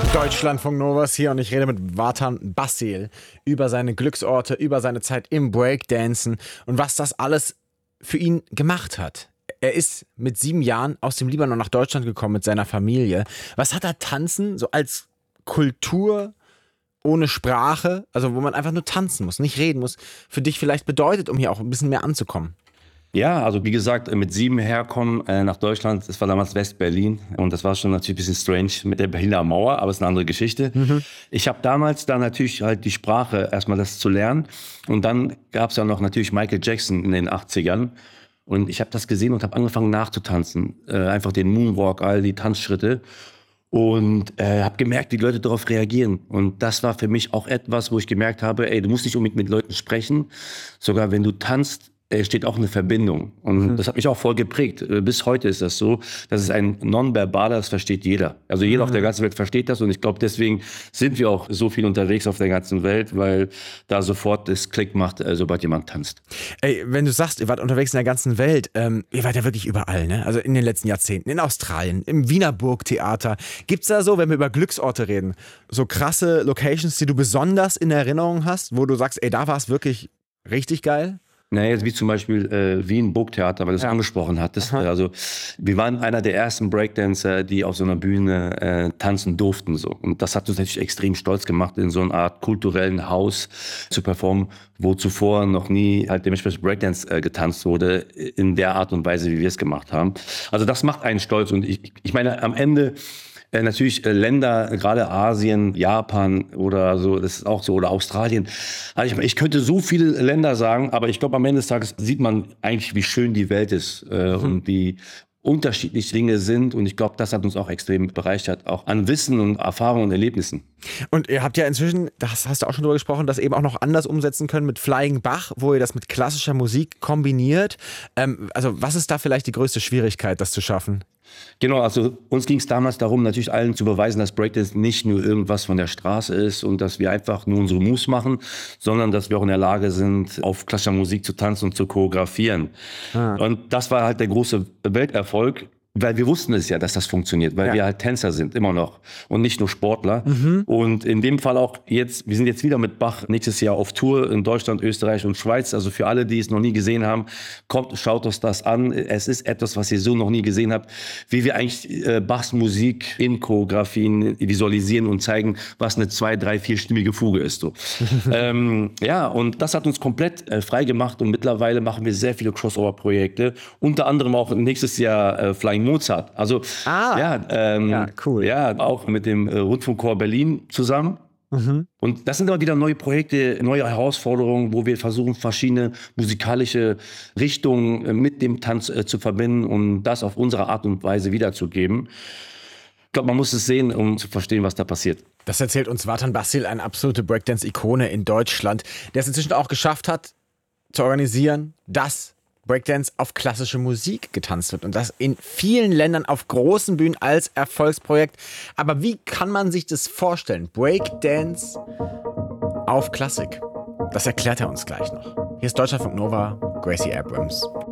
Deutschlandfunk Novas hier und ich rede mit Vatan Basil über seine Glücksorte, über seine Zeit im Breakdancen und was das alles für ihn gemacht hat. Er ist mit 7 Jahren aus dem Libanon nach Deutschland gekommen mit seiner Familie. Was hat er Tanzen so als Kultur ohne Sprache, also wo man einfach nur tanzen muss, nicht reden muss, für dich vielleicht bedeutet, um hier auch ein bisschen mehr anzukommen? Ja, also wie gesagt, mit 7 herkommen nach Deutschland, das war damals West-Berlin und das war schon natürlich ein bisschen strange mit der Berliner Mauer, aber es ist eine andere Geschichte. Ich habe damals dann natürlich halt die Sprache, erstmal das zu lernen und dann gab es ja noch natürlich Michael Jackson in den 80ern und ich habe das gesehen und habe angefangen nachzutanzen, einfach den Moonwalk, all die Tanzschritte und habe gemerkt, wie die Leute darauf reagieren und das war für mich auch etwas, wo ich gemerkt habe, ey, du musst nicht unbedingt mit Leuten sprechen, sogar wenn du tanzt, steht auch eine Verbindung. Und das hat mich auch voll geprägt. Bis heute ist das so. Das ist ein Nonverbaler, das versteht jeder. Also jeder auf der ganzen Welt versteht das. Und ich glaube, deswegen sind wir auch so viel unterwegs auf der ganzen Welt, weil da sofort das Klick macht, sobald jemand tanzt. Ey, wenn du sagst, ihr wart unterwegs in der ganzen Welt, ihr wart ja wirklich überall, ne? Also in den letzten Jahrzehnten, in Australien, im Wiener Burgtheater. Gibt's da so, wenn wir über Glücksorte reden, so krasse Locations, die du besonders in Erinnerung hast, wo du sagst, ey, da war es wirklich richtig geil? Naja, jetzt wie zum Beispiel Wien Burgtheater, weil du es angesprochen hattest. Aha. Also wir waren einer der ersten Breakdancer, die auf so einer Bühne tanzen durften. So. Und das hat uns natürlich extrem stolz gemacht, in so einer Art kulturellen Haus zu performen, wo zuvor noch nie halt dementsprechend Breakdance getanzt wurde, in der Art und Weise, wie wir es gemacht haben. Also das macht einen stolz. Und ich meine, am Ende natürlich Länder, gerade Asien, Japan oder so, das ist auch so, oder Australien. Also ich könnte so viele Länder sagen, aber ich glaube, am Ende des Tages sieht man eigentlich, wie schön die Welt ist und wie unterschiedlich Dinge sind. Und ich glaube, das hat uns auch extrem bereichert, auch an Wissen und Erfahrungen und Erlebnissen. Und ihr habt ja inzwischen, das hast du auch schon drüber gesprochen, das eben auch noch anders umsetzen können mit Flying Bach, wo ihr das mit klassischer Musik kombiniert. Also was ist da vielleicht die größte Schwierigkeit, das zu schaffen? Genau, also uns ging es damals darum, natürlich allen zu beweisen, dass Breakdance nicht nur irgendwas von der Straße ist und dass wir einfach nur unsere Moves machen, sondern dass wir auch in der Lage sind, auf klassischer Musik zu tanzen und zu choreografieren. Und das war halt der große Welterfolg. Weil wir wussten es ja, dass das funktioniert, weil wir halt Tänzer sind, immer noch. Und nicht nur Sportler. Und in dem Fall auch jetzt, wir sind jetzt wieder mit Bach nächstes Jahr auf Tour in Deutschland, Österreich und Schweiz. Also für alle, die es noch nie gesehen haben, kommt, schaut uns das an. Es ist etwas, was ihr so noch nie gesehen habt, wie wir eigentlich Bachs Musik in Choreografien visualisieren und zeigen, was eine 2-, 3-, 4-stimmige Fuge ist. So. Ja, und das hat uns komplett frei gemacht und mittlerweile machen wir sehr viele Crossover-Projekte. Unter anderem auch nächstes Jahr Flying Mozart. Also ja, cool. Ja, auch mit dem Rundfunkchor Berlin zusammen. Und das sind aber wieder neue Projekte, neue Herausforderungen, wo wir versuchen, verschiedene musikalische Richtungen mit dem Tanz zu verbinden und das auf unsere Art und Weise wiederzugeben. Ich glaube, man muss es sehen, um zu verstehen, was da passiert. Das erzählt uns Vatan Basil, eine absolute Breakdance-Ikone in Deutschland, der es inzwischen auch geschafft hat, zu organisieren, dass Breakdance auf klassische Musik getanzt wird und das in vielen Ländern auf großen Bühnen als Erfolgsprojekt. Aber wie kann man sich das vorstellen? Breakdance auf Klassik. Das erklärt er uns gleich noch. Hier ist Deutschlandfunk Nova, Gracie Abrams.